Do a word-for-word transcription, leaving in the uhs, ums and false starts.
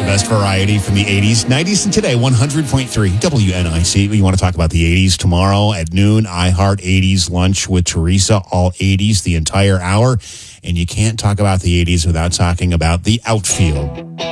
The best variety from the eighties, nineties, and today, one hundred point three W N I C. You want to talk about the eighties tomorrow at noon, iHeart eighties lunch with Teresa, all eighties, the entire hour. And you can't talk about the eighties without talking about the outfield.